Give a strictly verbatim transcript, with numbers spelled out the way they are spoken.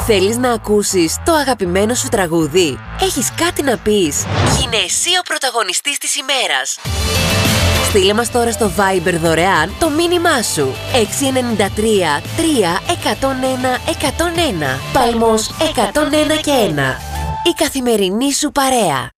Θέλεις να ακούσεις το αγαπημένο σου τραγούδι? Έχεις κάτι να πεις? Γίνε εσύ ο πρωταγωνιστής της ημέρας. Στείλε μας τώρα στο Viber δωρεάν το μήνυμά σου. έξι εννιά τρία τρία ένα μηδέν ένα ένα μηδέν ένα. Παλμός εκατόν ένα και ένα. Η καθημερινή σου παρέα.